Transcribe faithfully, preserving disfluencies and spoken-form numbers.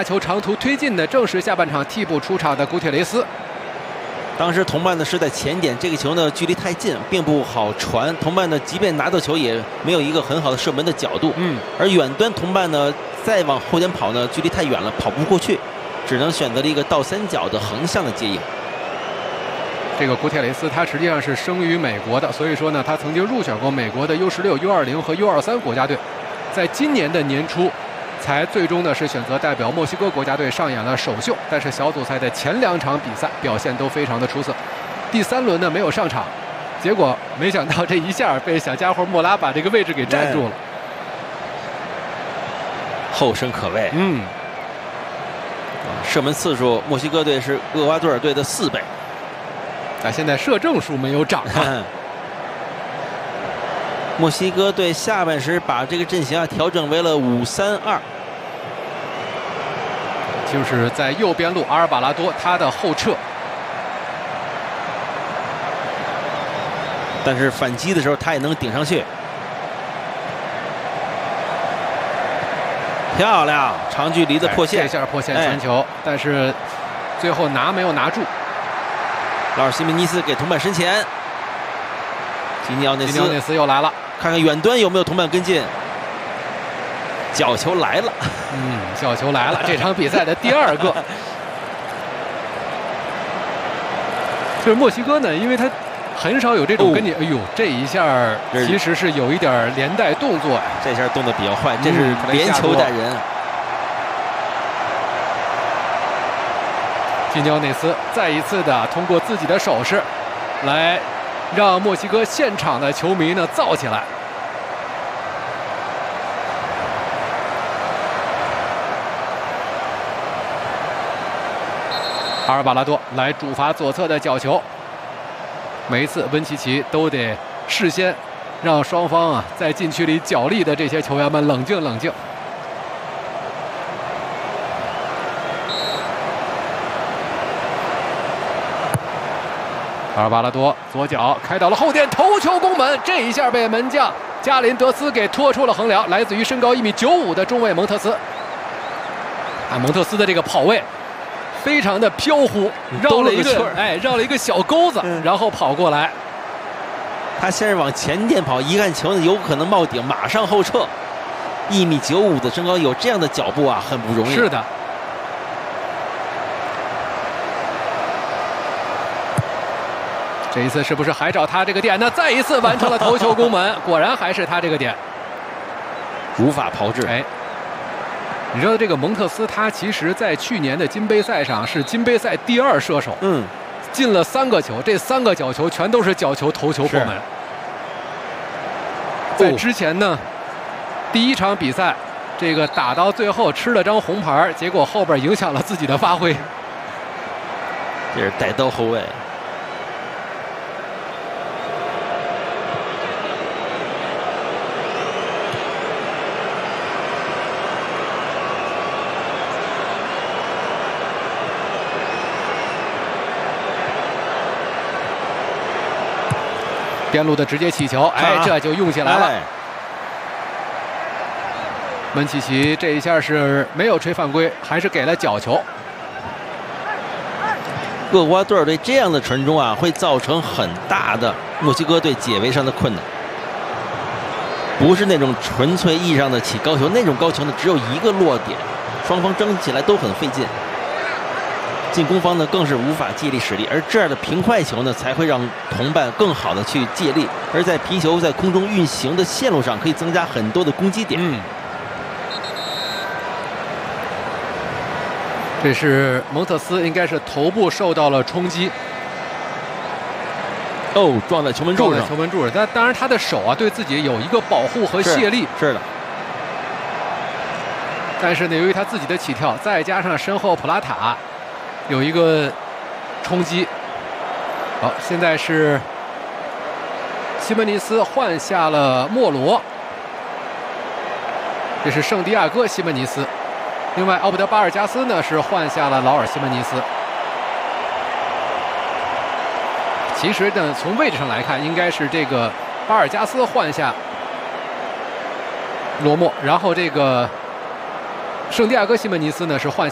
拿球长途推进的正是下半场替补出场的古铁雷斯。 当时同伴呢是在前点，这个球呢距离太近，并不好传。同伴呢即便拿到球，也没有一个很好的射门的角度。 嗯， 而远端同伴呢再往后点跑呢，距离太远了，跑不过去，只能选择了一个倒三角的横向的接应。 这个古铁雷斯他实际上是生于美国的，所以说呢，他曾经入选过美国的 U 十六、U 二零和 U 二三国家队，在今年的年初，才最终呢是选择代表墨西哥国家队上演了首秀。但是小组赛的前两场比赛表现都非常的出色，第三轮呢没有上场，结果没想到这一下被小家伙莫拉把这个位置给占住了， 后生可畏。 嗯， 射门次数墨西哥队是厄瓜多尔队的四倍。 啊，现在射正数没有涨啊。 墨西哥队下半时把这个阵型啊调整为了五三二， 就是在右边路阿尔巴拉多他的后撤， 但是反击的时候他也能顶上去，漂亮，长距离的破线， 这下破线传球，哎、但是最后拿没有拿住。 劳尔西门尼斯给同伴身前，基尼奥内斯， 基尼奥内斯又来了， 看看远端有没有同伴跟进。角球来了， 嗯，角球来了，这场比赛的第二个。就是墨西哥呢，因为他很少有这种跟你，哦、哎呦，这一下其实是有一点连带动作呀， 这下动得比较坏，这是连球带人。 基尼奥内斯再一次的通过自己的手势，来让墨西哥现场的球迷呢燥起来。阿尔巴拉多来主罚左侧的角球，每一次温奇奇都得事先让双方啊在禁区里角力的这些球员们冷静冷静。阿尔巴拉多左脚开到了后点，头球攻门，这一下被门将加林德斯给拖出了横梁。来自于身高一米九五的中卫蒙特斯，啊，蒙特斯的这个跑位非常的飘忽，绕了一个哎绕了一个小钩子，嗯、然后跑过来。 他先是往前点跑，一看球呢有可能冒顶，马上后撤。一米九五的身高，有这样的脚步啊，很不容易。 是的。这一次是不是还找他这个点呢？再一次完成了头球攻门，果然还是他这个点， 无法炮制。 哎，你知道这个蒙特斯，他其实在去年的金杯赛上是金杯赛第二射手， 嗯， 进了三个球，这三个角球全都是角球头球破门。在之前呢，第一场比赛，这个打到最后吃了张红牌，结果后边影响了自己的发挥。 这是带刀后卫。 边路的直接起球，哎，这就用起来了。哎、门奇奇这一下是没有吹犯规，还是给了角球。 厄瓜多尔队这样的传中啊，会造成很大的墨西哥队解围上的困难。不是那种纯粹意义上的起高球，那种高球呢只有一个落点，双方争起来都很费劲。进攻方呢更是无法借力使力，而这样的平快球呢才会让同伴更好的去借力，而在皮球在空中运行的线路上可以增加很多的攻击点。 嗯，这是蒙特斯应该是头部受到了冲击， 哦，撞在球门柱上， 球门柱上。但当然他的手啊对自己有一个保护和卸力， 是, 是的。 但是呢，由于他自己的起跳，再加上身后普拉塔有一个冲击。好，现在是西门尼斯换下了莫罗，这是圣地亚哥西门尼斯。另外，奥布德巴尔加斯呢是换下了劳尔西门尼斯。其实呢，从位置上来看，应该是这个巴尔加斯换下罗莫，然后这个圣地亚哥西门尼斯呢是换下